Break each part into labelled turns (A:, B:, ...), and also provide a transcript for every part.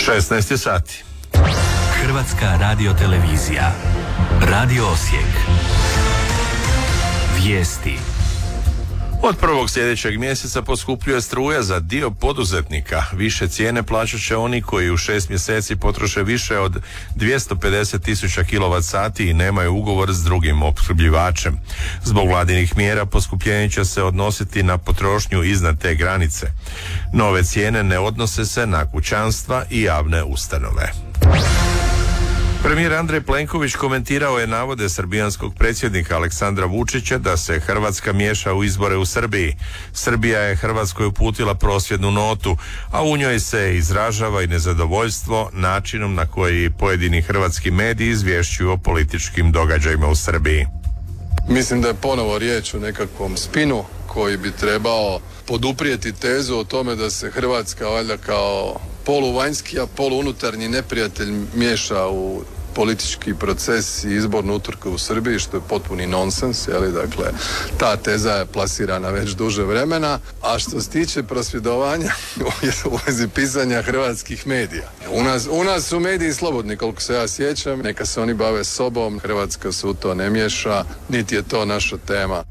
A: 16 sati.
B: Hrvatska radiotelevizija. Radio Osijek. Vijesti.
A: Od prvog sljedećeg mjeseca poskupljuje struja za dio poduzetnika. Više cijene plaćat će oni koji u 6 mjeseci potroše više od 250.000 kWh i nemaju ugovor s drugim opskrbljivačem. Zbog vladinih mjera poskupljenje će se odnositi na potrošnju iznad te granice. Nove cijene ne odnose se na kućanstva i javne ustanove. Premijer Andrej Plenković komentirao je navode srbijanskog predsjednika Aleksandra Vučića da se Hrvatska miješa u izbore u Srbiji. Srbija je Hrvatskoj uputila prosvjednu notu, a u njoj se izražava i nezadovoljstvo načinom na koji pojedini hrvatski mediji izvješćuju o političkim događajima u Srbiji.
C: Mislim da je ponovo riječ o nekakvom spinu koji bi trebao poduprijeti tezu o tome da se Hrvatska valjda kao poluvanjski, a poluunutarnji neprijatelj miješa u politički proces i izbornu utrku u Srbiji, što je potpuni nonsens, dakle, ta teza je plasirana već duže vremena, a što se tiče prosvjedovanja u vezi pisanja hrvatskih medija. U nas su mediji slobodni, koliko se ja sjećam, neka se oni bave sobom, Hrvatska se u to ne miješa, niti je to naša tema.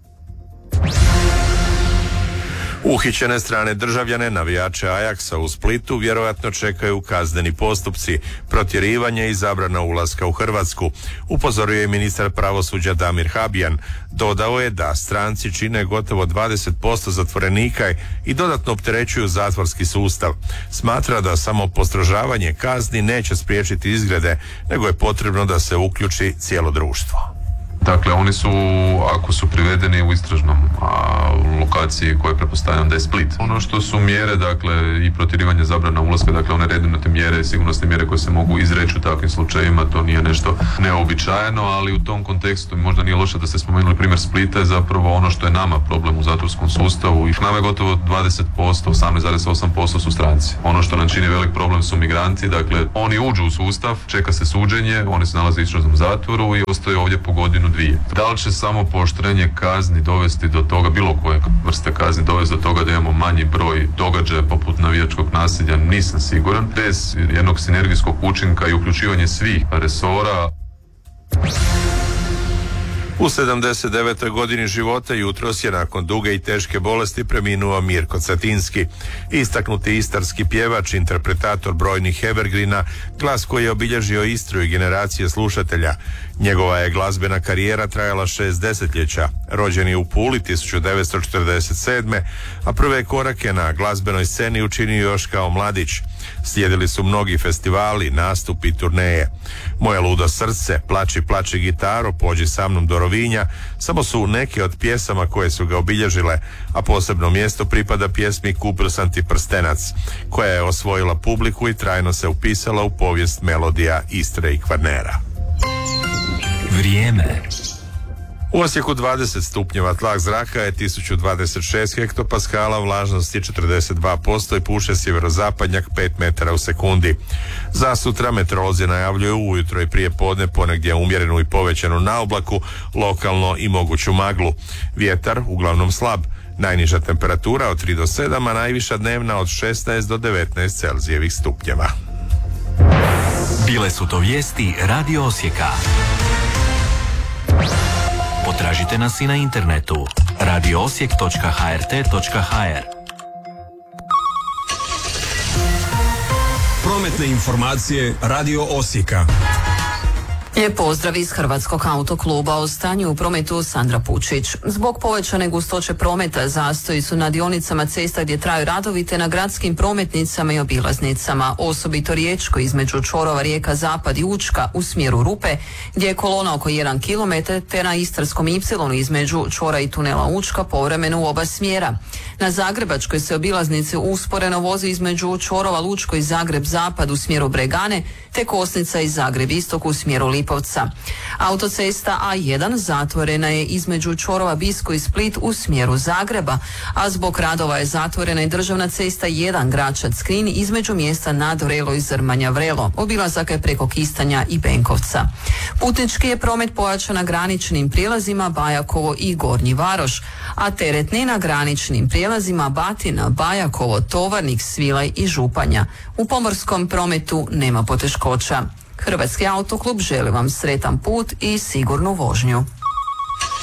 A: Uhićene strane državljane, navijače Ajaksa u Splitu vjerojatno čekaju kazneni postupci, protjerivanje i zabrana ulaska u Hrvatsku, upozorio je ministar pravosuđa Damir Habijan. Dodao je da stranci čine gotovo 20% zatvorenika i dodatno opterećuju zatvorski sustav. Smatra da samo postrožavanje kazni neće spriječiti izgrede, nego je potrebno da se uključi cijelo društvo.
D: Dakle, oni su, ako su privedeni u istražnom lokaciji koje pretpostavljam da je Split. Ono što su mjere, dakle, i protjerivanje zabrana ulaska, dakle, one redovne mjere, sigurnosne mjere koje se mogu izreći u takvim slučajevima, to nije nešto neobičajeno, ali u tom kontekstu možda nije loše da ste spomenuli primjer Splita, je zapravo ono što je nama problem u zatvorskom sustavu. I nama je gotovo 20%, 18,8% su stranci. Ono što nam čini velik problem su migranti, dakle, oni uđu u sustav, čeka se suđenje, oni se nalaze u istražnom zatvoru i ostaju ovdje po godinu, dvije. Da li će samo pooštrenje kazni dovesti do toga, bilo koje vrste kazni dovesti do toga da imamo manji broj događaja poput navijačkog nasilja, nisam siguran. Bez jednog sinergijskog učinka i uključivanje svih resora.
A: U 79. godini života jutros je nakon duge i teške bolesti preminuo Mirko Cetinski, istaknuti istarski pjevač, interpretator brojnih evergrina, glas koji je obilježio Istru i generacije slušatelja. Njegova je glazbena karijera trajala 6 desetljeća. Rođen je u Puli 1947. a prve korake na glazbenoj sceni učinio još kao mladić. Slijedili su mnogi festivali, nastupi i turneje. Moje ludo srce, Plači, plači gitaro, Pođi sa mnom do Rovinja, samo su neke od pjesama koje su ga obilježile, a posebno mjesto pripada pjesmi Kupio sam ti prstenac, koja je osvojila publiku i trajno se upisala u povijest melodija Istre i Kvarnera.
B: Vrijeme.
A: U Osijeku 20 stupnjeva, tlak zraka je 1026 hektopaskala, vlažnost je 42% i puše sjeverozapadnjak 5 metara u sekundi. Za sutra meteorolozi najavljuju ujutro i prije podne ponegdje umjerenu i povećanu naoblaku, lokalno i moguću maglu. Vjetar uglavnom slab. Najniža temperatura od 3 do 7, a najviša dnevna od 16 do 19 Celzijevih stupnjeva.
B: Bile su to vijesti Radio Osijeka. Potražite nas i na internetu radioosijek.hrt.hr.
E: Prometne informacije Radio Osijeka.
F: Lijep pozdrav iz Hrvatskog autokluba. O stanju u prometu Sandra Pučić. Zbog povećane gustoće prometa zastoji su na dionicama cesta gdje traju radovi te na gradskim prometnicama i obilaznicama. Osobito Riječko između čvorova rijeka Zapad i Učka u smjeru Rupe gdje je kolona oko 1 km te na Istarskom Y između čvora i tunela Učka povremeno u oba smjera. Na Zagrebačkoj se obilaznici usporeno vozi između čvorova Lučko i Zagreb Zapad u smjeru Bregane te Kosnica i Zagreb Istok u smjeru Lipovac Lipovca. Autocesta A1 zatvorena je između čvorova Bisko i Split u smjeru Zagreba, a zbog radova je zatvorena i državna cesta 1 Gračac-Knin između mjesta Nadvrelo i Zrmanja-Vrelo. Obilazak je preko Kistanja i Benkovca. Putnički je promet pojačan na graničnim prijelazima Bajakovo i Gornji Varoš, a teretni na graničnim prijelazima Batina, Bajakovo, Tovarnik, Svilaj i Županja. U pomorskom prometu nema poteškoća. Hrvatski autoklub želi vam sretan put i sigurnu vožnju.